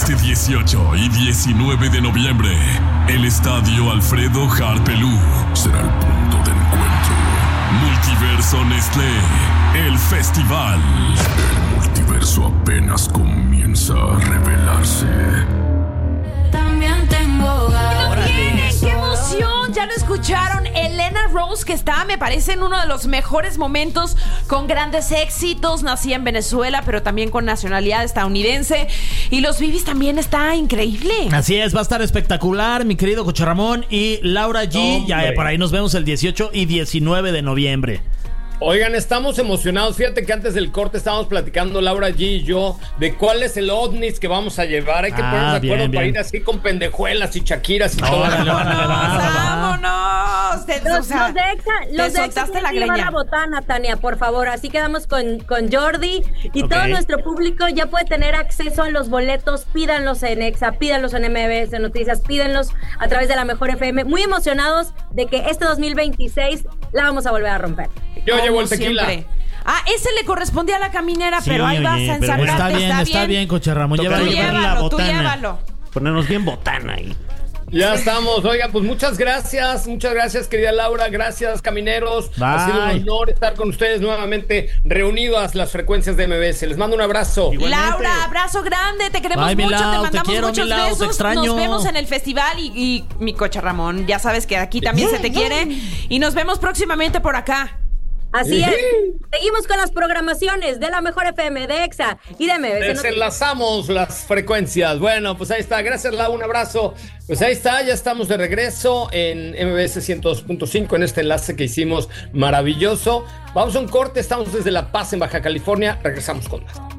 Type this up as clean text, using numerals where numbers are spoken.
Este 18 y 19 de noviembre, el Estadio Alfredo Harpelú será el punto de encuentro. Multiverso Nestlé, el festival. El multiverso apenas comienza a revelarse. También tengo ganas. ¡Qué emoción! Ya lo escucharon. Elena Rose, que está, me parece, en uno de los mejores momentos, con grandes éxitos. Nací en Venezuela, pero también con nacionalidad estadounidense. Y Los Bibis también está increíble. Así es, va a estar espectacular, mi querido Coche Ramón y Laura G. Ya por ahí nos vemos el 18 y 19 de noviembre. Oigan, estamos emocionados. Fíjate que antes del corte estábamos platicando Laura G y yo de cuál es el ovnis que vamos a llevar. Hay que ponernos de acuerdo para ir así con pendejuelas y chaquiras y todo. ¡Vámonos! Los de Exa tienen que llevar la botana, Tania, por favor. Así quedamos con Jordi y todo nuestro público ya puede tener acceso a los boletos. Pídanlos en Exa, pídanlos en MBS Noticias, pídanlos a través de La Mejor FM. Muy emocionados de que este 2026 la vamos a volver a romper. Yo llevo el tequila. Siempre. Ese le correspondía a la caminera, sí, pero ahí vas a ensartarte. Está bien, Coche Ramón. Llévalo, tú llévalo. Ponernos bien botana ahí. Ya estamos. Oigan, pues muchas gracias, querida Laura. Gracias, camineros. Bye. Ha sido un honor estar con ustedes nuevamente reunidas las frecuencias de MBS. Les mando un abrazo. Igualmente. Laura, abrazo grande. Te queremos mucho. Te mandamos muchos besos. Nos vemos en el festival y mi Coche Ramón. Ya sabes que aquí también se te quiere. Y nos vemos próximamente por acá. Así es. Seguimos con las programaciones de La Mejor FM, de Exa y de MBS. Desenlazamos las frecuencias. Bueno, pues ahí está. Gracias, Lau. Un abrazo. Pues ahí está. Ya estamos de regreso en MBS 102.5 en este enlace que hicimos maravilloso. Vamos a un corte. Estamos desde La Paz, en Baja California. Regresamos con más.